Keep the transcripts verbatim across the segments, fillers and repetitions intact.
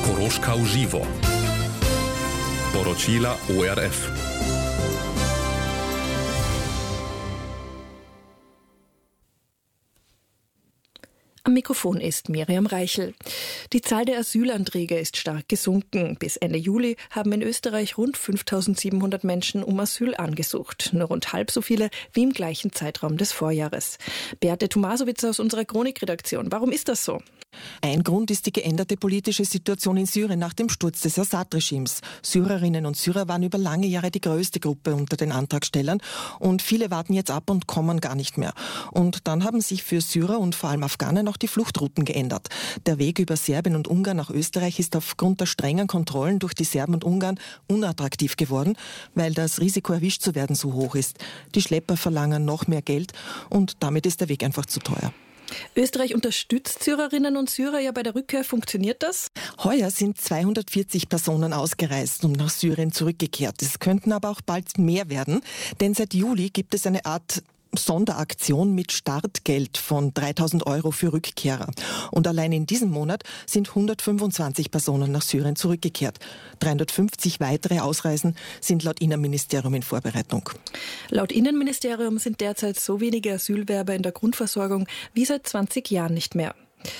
Koroška v živo. Poročila O R F. Am Mikrofon ist Miriam Reichel. Die Zahl der Asylanträge ist stark gesunken. Bis Ende Juli haben in Österreich rund fünftausendsiebenhundert Menschen um Asyl angesucht. Nur rund halb so viele wie im gleichen Zeitraum des Vorjahres. Beate Tomasowitz aus unserer Chronikredaktion. Warum ist das so? Ein Grund ist die geänderte politische Situation in Syrien nach dem Sturz des Assad-Regimes. Syrerinnen und Syrer waren über lange Jahre die größte Gruppe unter den Antragstellern und viele warten jetzt ab und kommen gar nicht mehr. Und dann haben sich für Syrer und vor allem Afghanen auch die Fluchtrouten geändert. Der Weg über Serbien und Ungarn nach Österreich ist aufgrund der strengen Kontrollen durch die Serben und Ungarn unattraktiv geworden, weil das Risiko, erwischt zu werden, so hoch ist. Die Schlepper verlangen noch mehr Geld und damit ist der Weg einfach zu teuer. Österreich unterstützt Syrerinnen und Syrer ja bei der Rückkehr. Funktioniert das? Heuer sind zweihundertvierzig Personen ausgereist und nach Syrien zurückgekehrt. Es könnten aber auch bald mehr werden, denn seit Juli gibt es eine Art Sonderaktion mit Startgeld von dreitausend Euro für Rückkehrer. Und allein in diesem Monat sind hundertfünfundzwanzig Personen nach Syrien zurückgekehrt. dreihundertfünfzig weitere Ausreisen sind laut Innenministerium in Vorbereitung. Laut Innenministerium sind derzeit so wenige Asylwerber in der Grundversorgung wie seit zwanzig Jahren nicht mehr.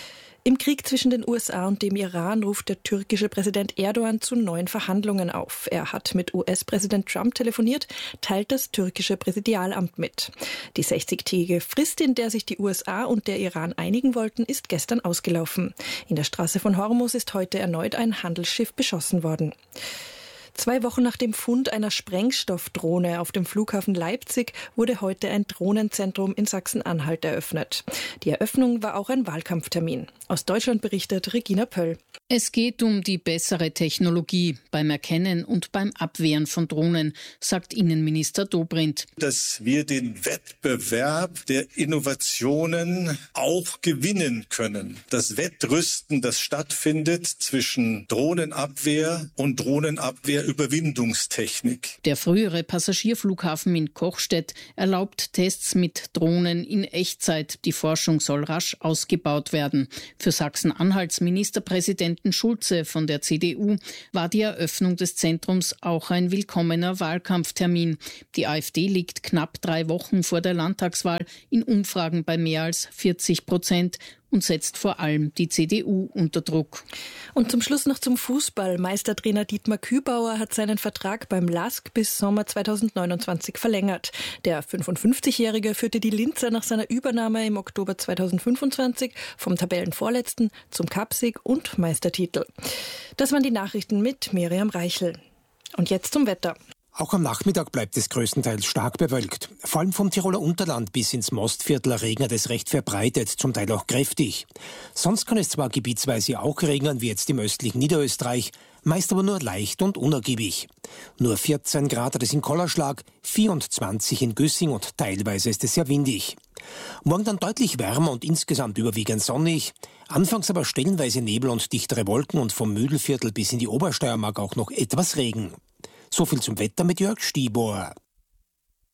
Im Krieg zwischen den U S A und dem Iran ruft der türkische Präsident Erdogan zu neuen Verhandlungen auf. Er hat mit U S-Präsident Trump telefoniert, teilt das türkische Präsidialamt mit. Die sechzigtägige Frist, in der sich die U S A und der Iran einigen wollten, ist gestern ausgelaufen. In der Straße von Hormuz ist heute erneut ein Handelsschiff beschossen worden. Zwei Wochen nach dem Fund einer Sprengstoffdrohne auf dem Flughafen Leipzig wurde heute ein Drohnenzentrum in Sachsen-Anhalt eröffnet. Die Eröffnung war auch ein Wahlkampftermin. Aus Deutschland berichtet Regina Pöll. Es geht um die bessere Technologie beim Erkennen und beim Abwehren von Drohnen, sagt Innenminister Dobrindt. Dass wir den Wettbewerb der Innovationen auch gewinnen können. Das Wettrüsten, das stattfindet zwischen Drohnenabwehr und Drohnenabwehrüberwindungstechnik. Der frühere Passagierflughafen in Kochstedt erlaubt Tests mit Drohnen in Echtzeit. Die Forschung soll rasch ausgebaut werden. Für Sachsen-Anhalts Ministerpräsidenten Schulze von der C D U war die Eröffnung des Zentrums auch ein willkommener Wahlkampftermin. Die AfD liegt knapp drei Wochen vor der Landtagswahl in Umfragen bei mehr als vierzig Prozent und setzt vor allem die C D U unter Druck. Und zum Schluss noch zum Fußball. Meistertrainer Dietmar Kübauer hat seinen Vertrag beim L A S K bis Sommer zweitausendneunundzwanzig verlängert. Der fünfundfünfzigjährige führte die Linzer nach seiner Übernahme im Oktober zweitausendfünfundzwanzig vom Tabellenvorletzten zum Cupsieg und Meistertitel. Das waren die Nachrichten mit Miriam Reichel. Und jetzt zum Wetter. Auch am Nachmittag bleibt es größtenteils stark bewölkt. Vor allem vom Tiroler Unterland bis ins Mostviertel regnet es recht verbreitet, zum Teil auch kräftig. Sonst kann es zwar gebietsweise auch regnen, wie jetzt im östlichen Niederösterreich, meist aber nur leicht und unergiebig. Nur vierzehn Grad hat es in Kollerschlag, vierundzwanzig in Güssing und teilweise ist es sehr windig. Morgen dann deutlich wärmer und insgesamt überwiegend sonnig. Anfangs aber stellenweise Nebel und dichtere Wolken und vom Mühlviertel bis in die Obersteiermark auch noch etwas Regen. So viel zum Wetter mit Jörg Stibor.